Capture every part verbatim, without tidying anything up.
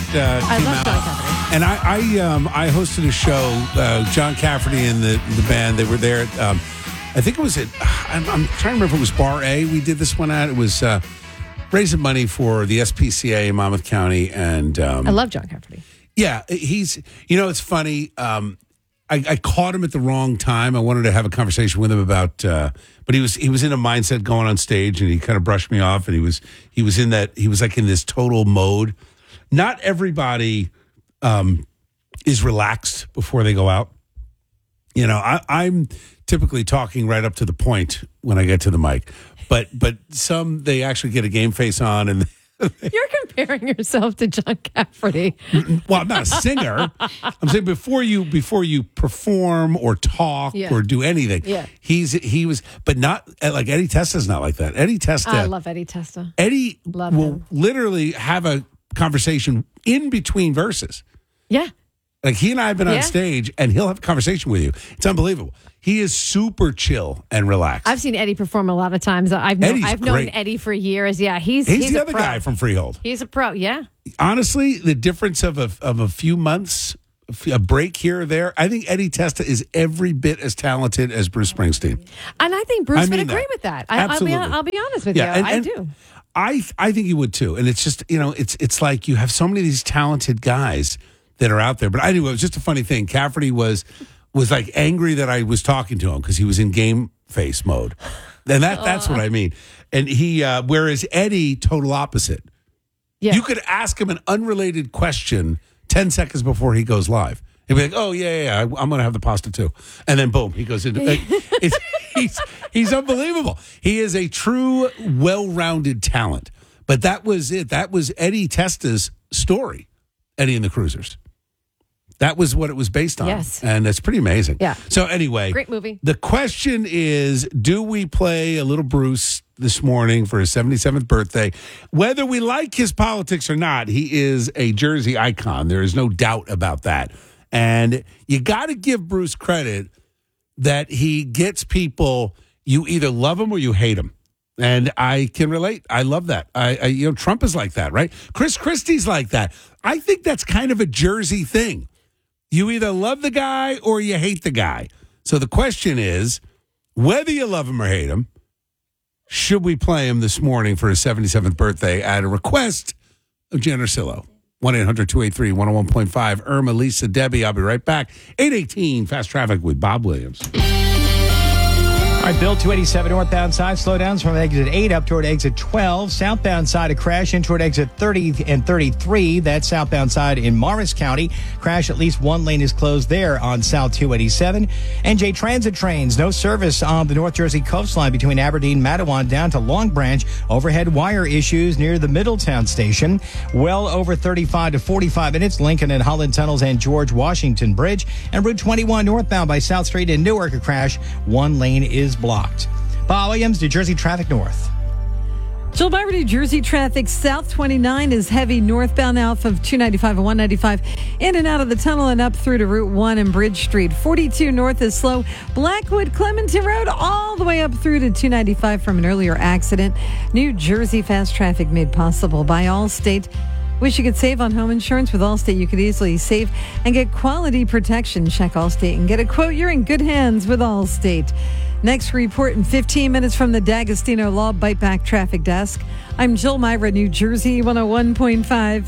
uh, I came love out. John Cafferty. And I I, um, I hosted a show. Uh, John Cafferty and the, the band, they were there. At, um, I think it was at, I'm, I'm trying to remember if it was Bar A we did this one at. It was uh, raising money for the S P C A in Monmouth County. And um, I love John Cafferty. yeah, he's, you know, it's funny. Um, I, I caught him at the wrong time. I wanted to have a conversation with him about, uh, but he was he was in a mindset going on stage, and he kind of brushed me off, and he was he was in that he was like in this total mode. Not everybody um, is relaxed before they go out. You know, I, I'm typically talking right up to the point when I get to the mic, but but some they actually get a game face on and. You're comparing yourself to John Cafferty. Well, I'm not a singer. I'm saying before you before you perform or talk Yeah. or do anything. Yeah. He's he was, but not like Eddie Testa's not like that. Eddie Testa. I love Eddie Testa. Eddie Love will him. literally have a conversation in between verses. Yeah. Like he and I have been Yeah. on stage, and he'll have a conversation with you. It's unbelievable. He is super chill and relaxed. I've seen Eddie perform a lot of times. I've known, Eddie's I've known great. Eddie for years. Yeah, he's he's, he's the a other pro. guy from Freehold. He's a pro. Yeah. Honestly, the difference of a, of a few months, a f- a break here or there, I think Eddie Testa is every bit as talented as Bruce Springsteen. And I think Bruce I would mean agree that. with that. I, I'll, be, Absolutely. I'll be honest with Yeah, you. and- I and do. I I think he would too. And it's just, you know, it's it's like you have so many of these talented guys that are out there. But anyway, it was just a funny thing. Cafferty was was like angry that I was talking to him because he was in game face mode. And that that's what I mean. And he, uh, whereas Eddie, total opposite. Yeah. You could ask him an unrelated question ten seconds before he goes live. He'd be like, "Oh yeah, yeah, yeah I'm going to have the pasta too," and then boom, he goes into. Like, it's, he's he's unbelievable. He is a true, well-rounded talent. But that was it. That was Eddie Testa's story, Eddie and the Cruisers. That was what it was based on. Yes. And it's pretty amazing. Yeah. So anyway. Great movie. The question is, do we play a little Bruce this morning for his seventy-seventh birthday? Whether we like his politics or not, he is a Jersey icon. There is no doubt about that. And you got to give Bruce credit that he gets people, you either love him or you hate him. And I can relate. I love that. I, I you know, Trump is like that, right? Chris Christie's like that. I think that's kind of a Jersey thing. You either love the guy or you hate the guy. So the question is, whether you love him or hate him, should we play him this morning for his seventy-seventh birthday at a request of Jen Ursillo? one eight hundred two eight three one oh one point five. Irma, Lisa, Debbie. I'll be right back. eight eighteen, Fast Traffic with Bob Williams. All right, Bill, two eighty-seven northbound side, slowdowns from exit eight up toward exit twelve. Southbound side, a crash in toward exit thirty and thirty-three. That's southbound side in Morris County. Crash, at least one lane is closed there on South two eighty-seven. N J Transit trains, no service on the North Jersey coastline between Aberdeen, Matawan down to Long Branch. Overhead wire issues near the Middletown station. Well over thirty-five to forty-five minutes. Lincoln and Holland Tunnels and George Washington Bridge. And Route twenty-one northbound by South Street in Newark, a crash. One lane is blocked. Bob Williams, New Jersey Traffic North. Jill Byron, New Jersey traffic. South twenty-nine is heavy northbound out of two ninety-five and one ninety-five. In and out of the tunnel and up through to Route one and Bridge Street. forty-two north is slow. Blackwood, Clementon Road, all the way up through to two ninety-five from an earlier accident. New Jersey fast traffic made possible by Allstate. Wish you could save on home insurance with Allstate. You could easily save and get quality protection. Check Allstate and get a quote. You're in good hands with Allstate. Next report in fifteen minutes from the D'Agostino Law Bite Back Traffic Desk. I'm Jill Myra, New Jersey one oh one point five.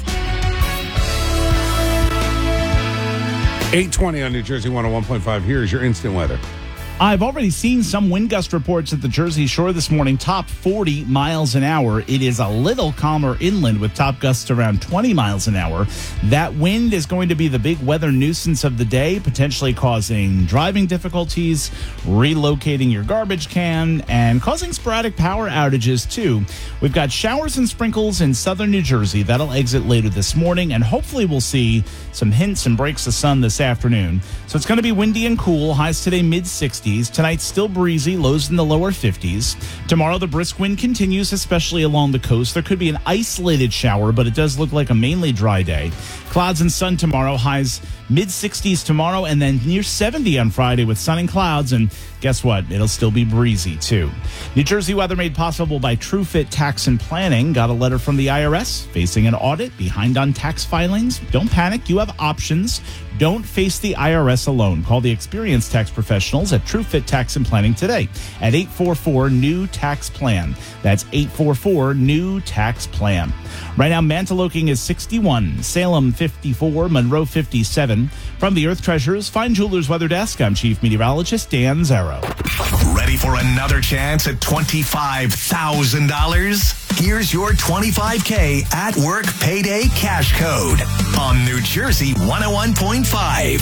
eight twenty on New Jersey one oh one point five. Here's your instant weather. I've already seen some wind gust reports at the Jersey Shore this morning, top forty miles an hour. It is a little calmer inland with top gusts around twenty miles an hour. That wind is going to be the big weather nuisance of the day, potentially causing driving difficulties, relocating your garbage can, and causing sporadic power outages, too. We've got showers and sprinkles in southern New Jersey. That'll exit later this morning, and hopefully we'll see some hints and breaks of sun this afternoon. So it's going to be windy and cool. Highs today mid sixties. sixties. Tonight, still breezy, lows in the lower fifties. Tomorrow, the brisk wind continues, especially along the coast. There could be an isolated shower, but it does look like a mainly dry day. Clouds and sun tomorrow, highs mid-sixties tomorrow, and then near seventy on Friday with sun and clouds. And guess what? It'll still be breezy, too. New Jersey weather made possible by TrueFit Tax and Planning. Got a letter from the I R S facing an audit, behind on tax filings. Don't panic. You have options. Don't face the I R S alone. Call the experienced tax professionals at TrueFit Tax and Planning today at eight four four, N E W, tax plan. That's eight four four, N E W, tax plan. Right now, Mantoloking is sixty-one, Salem fifty-four, Monroe fifty-seven. From the Earth Treasures Fine Jewelers Weather Desk, I'm Chief Meteorologist Dan Zarrow. Ready for another chance at twenty-five thousand dollars? Here's your twenty-five K at work payday cash code on New Jersey one oh one point five.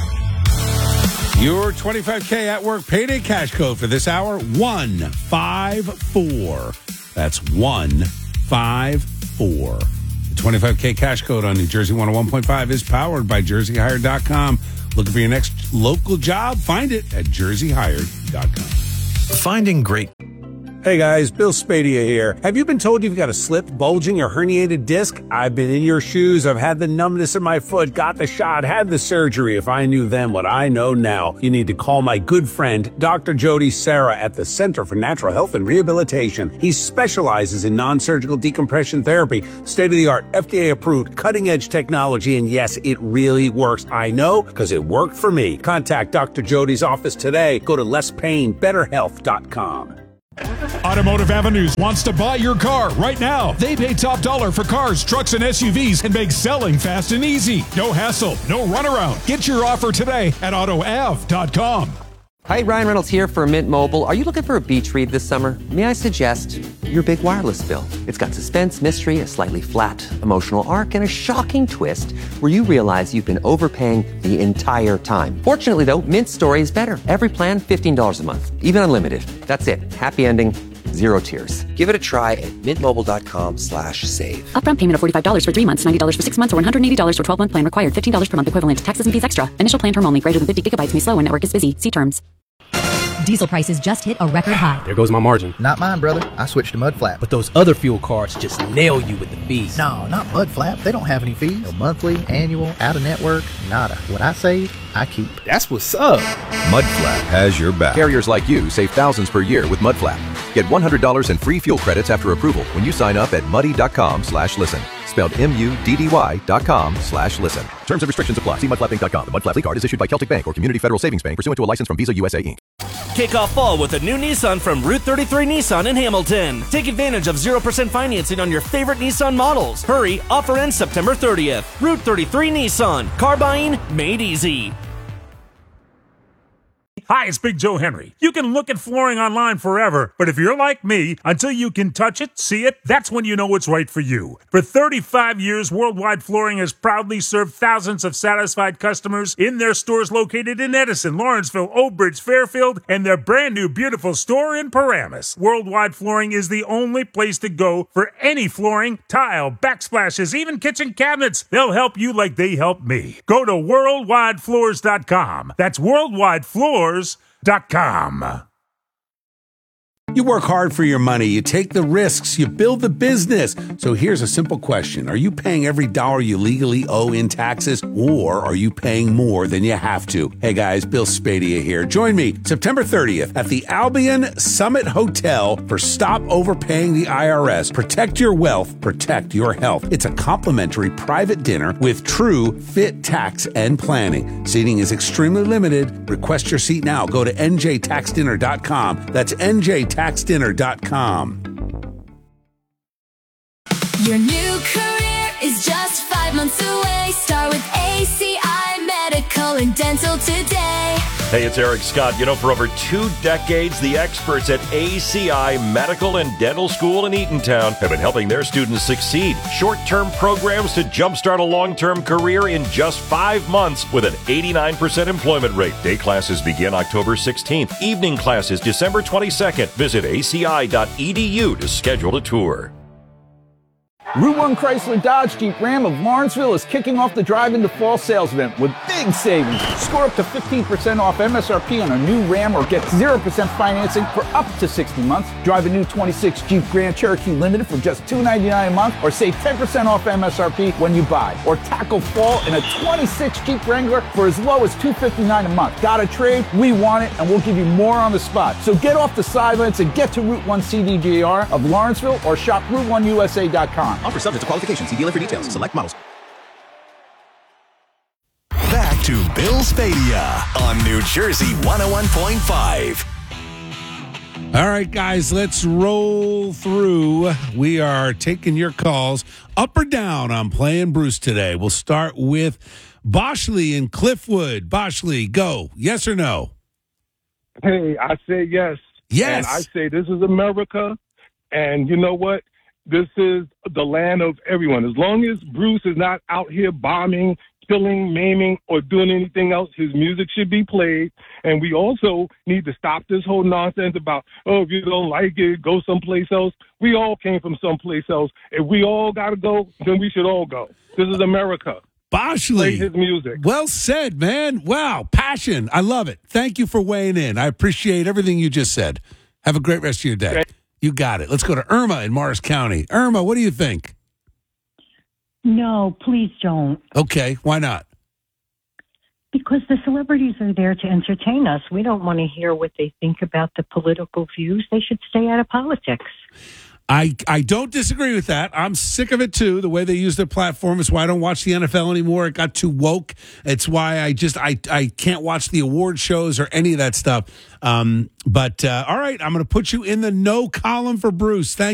Your twenty-five K at work payday cash code for this hour, one five four. That's one five four. The twenty-five K cash code on New Jersey one oh one point five is powered by jersey hired dot com. Looking for your next local job? Find it at jersey hired dot com. Finding great. Hey guys, Bill Spadia here. Have you been told you've got a slipped, bulging, or herniated disc? I've been in your shoes. I've had the numbness in my foot, got the shot, had the surgery. If I knew then what I know now, you need to call my good friend, Doctor Jody Serra at the Center for Natural Health and Rehabilitation. He specializes in non-surgical decompression therapy, state-of-the-art, F D A-approved, cutting-edge technology, and yes, it really works. I know, because it worked for me. Contact Doctor Jody's office today. Go to less pain better health dot com. Automotive Avenues wants to buy your car right now. They pay top dollar for cars, trucks, and S U Vs and make selling fast and easy. No hassle, no runaround. Get your offer today at auto av dot com. Hi, Ryan Reynolds here for Mint Mobile. Are you looking for a beach read this summer? May I suggest your big wireless bill? It's got suspense, mystery, a slightly flat emotional arc, and a shocking twist where you realize you've been overpaying the entire time. Fortunately, though, Mint's story is better. Every plan, fifteen dollars a month, even unlimited. That's it. Happy ending. Zero tears. Give it a try at mintmobile.com slash save. Upfront payment of forty-five dollars for three months, ninety dollars for six months, or one hundred eighty dollars for twelve-month plan required. fifteen dollars per month equivalent. Taxes and fees extra. Initial plan term only. Greater than fifty gigabytes may slow when network is busy. See terms. Diesel prices just hit a record high. There goes my margin. Not mine, brother. I switched to Mudflap. But those other fuel cards just nail you with the fees. No, not Mudflap. They don't have any fees. No monthly, annual, out-of-network, nada. What I save, I keep. That's what's up. Mudflap has your back. Carriers like you save thousands per year with Mudflap. Get one hundred dollars in free fuel credits after approval when you sign up at muddy.com slash listen. Spelled M-U-D-D-Y dot com slash listen. Terms and restrictions apply. See mudflap inc dot com. The Mudflap card is issued by Celtic Bank or Community Federal Savings Bank pursuant to a license from Visa U S A, Incorporated. Kick off fall with a new Nissan from Route thirty-three Nissan in Hamilton. Take advantage of zero percent financing on your favorite Nissan models. Hurry, offer ends September thirtieth. Route thirty-three Nissan. Car buying made easy. Hi, it's Big Joe Henry. You can look at flooring online forever, but if you're like me, until you can touch it, see it, that's when you know it's right for you. For thirty-five years, Worldwide Flooring has proudly served thousands of satisfied customers in their stores located in Edison, Lawrenceville, Oak Bridge, Fairfield, and their brand new beautiful store in Paramus. Worldwide Flooring is the only place to go for any flooring, tile, backsplashes, even kitchen cabinets. They'll help you like they helped me. Go to worldwide floors dot com. That's worldwide floors dot com. You work hard for your money. You take the risks. You build the business. So here's a simple question. Are you paying every dollar you legally owe in taxes, or are you paying more than you have to? Hey guys, Bill Spadia here. Join me September thirtieth at the Albion Summit Hotel for Stop Overpaying the I R S. Protect your wealth. Protect your health. It's a complimentary private dinner with true fit tax and planning. Seating is extremely limited. Request your seat now. Go to N J tax dinner dot com. That's N J tax dinner dot com. Your new career is just five months away. Start with A C I Medical and Dental today. Hey, it's Eric Scott. You know, for over two decades, the experts at A C I Medical and Dental School in Eatontown have been helping their students succeed. Short-term programs to jumpstart a long-term career in just five months with an eighty-nine percent employment rate. Day classes begin October sixteenth. Evening classes December twenty-second. Visit A C I dot E D U to schedule a tour. Route one Chrysler Dodge Jeep Ram of Lawrenceville is kicking off the Drive into Fall sales event with big savings. Score up to fifteen percent off M S R P on a new Ram or get zero percent financing for up to sixty months. Drive a new twenty-six Jeep Grand Cherokee Limited for just two hundred ninety-nine dollars a month or save ten percent off M S R P when you buy. Or tackle fall in a twenty-six Jeep Wrangler for as low as two hundred fifty-nine dollars a month. Got a trade? We want it, and we'll give you more on the spot. So get off the sidelines and get to Route one C D J R of Lawrenceville or shop route one U S A dot com. Offer subject to qualification. See dealer for details. Select models. Back to Bill Spadia on New Jersey one oh one point five. All right, guys, let's roll through. We are taking your calls up or down on Playing Bruce today. We'll start with Boshley in Cliffwood. Boshley, go. Yes or no? Hey, I say yes. Yes. And I say this is America. And you know what? This is the land of everyone. As long as Bruce is not out here bombing, killing, maiming, or doing anything else, his music should be played. And we also need to stop this whole nonsense about, oh, if you don't like it, go someplace else. We all came from someplace else. If we all got to go, then we should all go. This is America. Boshley. Play his music. Well said, man. Wow. Passion. I love it. Thank you for weighing in. I appreciate everything you just said. Have a great rest of your day. Okay. You got it. Let's go to Irma in Morris County. Irma, what do you think? No, please don't. Okay. Why not? Because the celebrities are there to entertain us. We don't want to hear what they think about the political views. They should stay out of politics. I, I don't disagree with that. I'm sick of it, too. The way they use their platform is why I don't watch the N F L anymore. It got too woke. It's why I just I, I can't watch the award shows or any of that stuff. Um, but, uh, all right, I'm going to put you in the no column for Bruce. Thank